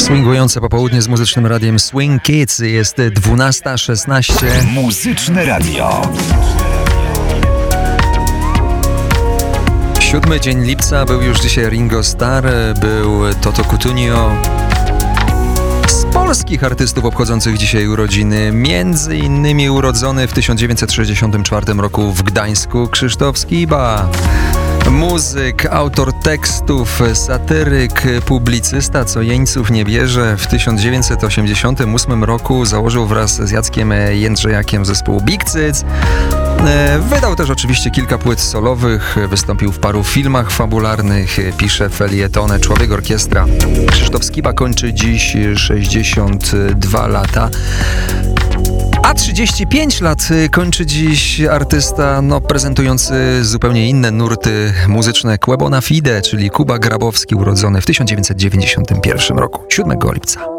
Swingujące popołudnie z Muzycznym Radiem Swing Kids. Jest 12:16. Muzyczne Radio. 7 dzień lipca, był już dzisiaj Ringo Starr, był Toto Cutugno. Z polskich artystów obchodzących dzisiaj urodziny, między innymi urodzony w 1964 roku w Gdańsku Krzysztof Skiba. Muzyk, autor tekstów, satyryk, publicysta, co jeńców nie bierze. W 1988 roku założył wraz z Jackiem Jędrzejakiem zespół Big Cyc. Wydał też oczywiście kilka płyt solowych, wystąpił w paru filmach fabularnych, pisze felietony, człowiek orkiestra. Krzysztof Skiba kończy dziś 62 lata. A 35 lat kończy dziś artysta prezentujący zupełnie inne nurty muzyczne Quebo na Fide, czyli Kuba Grabowski, urodzony w 1991 roku, 7 lipca.